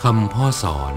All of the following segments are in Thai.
คำพ่อสอน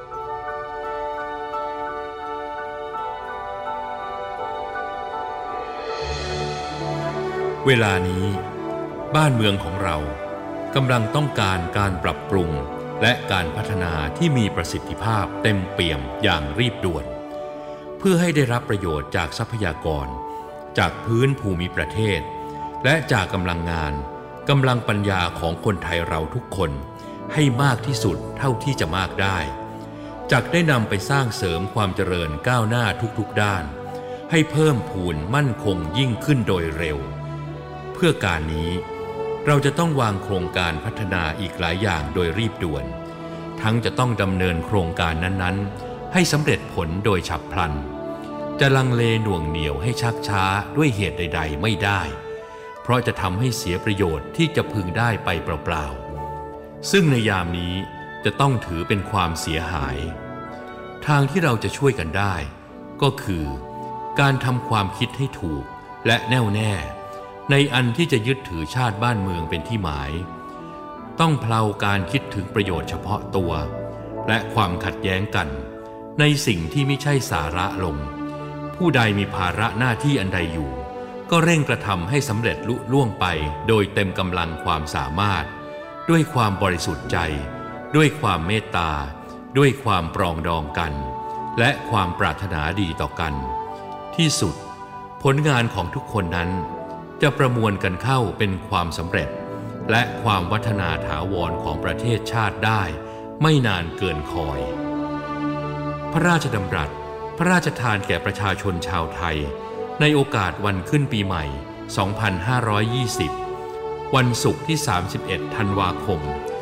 เวลานี้บ้านเมืองของเรากำลังต้องการการปรับปรุงและการพัฒนาที่มีประสิทธิภาพเต็มเปี่ยมอย่างรีบด่วนเพื่อให้ได้รับประโยชน์จากทรัพยากรจากพื้นภูมิประเทศและจากกำลังงานกำลังปัญญาของคนไทยเราทุกคนให้มากที่สุดเท่าที่จะมากได้จักได้นำไปสร้างเสริมความเจริญก้าวหน้าทุกๆด้านให้เพิ่มพูนมั่นคงยิ่งขึ้นโดยเร็วเพื่อการนี้เราจะต้องวางโครงการพัฒนาอีกหลายอย่างโดยรีบด่วนทั้งจะต้องดำเนินโครงการนั้นๆให้สำเร็จผลโดยฉับพลันจะลังเลหน่วงเหนี่ยวให้ชักช้าด้วยเหตุใดๆไม่ได้เพราะจะทำให้เสียประโยชน์ที่จะพึงได้ไปเปล่าๆซึ่งในยามนี้จะต้องถือเป็นความเสียหายทางที่เราจะช่วยกันได้ก็คือการทำความคิดให้ถูกและแน่วแน่ในอันที่จะยึดถือชาติบ้านเมืองเป็นที่หมายต้องเพลาการคิดถึงประโยชน์เฉพาะตัวและความขัดแย้งกันในสิ่งที่ไม่ใช่สาระลงผู้ใดมีภาระหน้าที่อันใดอยู่ก็เร่งกระทำให้สำเร็จลุล่วงไปโดยเต็มกำลังความสามารถด้วยความบริสุทธิ์ใจด้วยความเมตตาด้วยความปรองดองกันและความปรารถนาดีต่อกันที่สุดผลงานของทุกคนนั้นจะประมวลกันเข้าเป็นความสำเร็จและความวัฒนาถาวรของประเทศชาติได้ไม่นานเกินคอยพระราชดำรัสพระราชทานแก่ประชาชนชาวไทยในโอกาสวันขึ้นปีใหม่ 2520 วันศุกร์ที่ 31 ธันวาคม 2564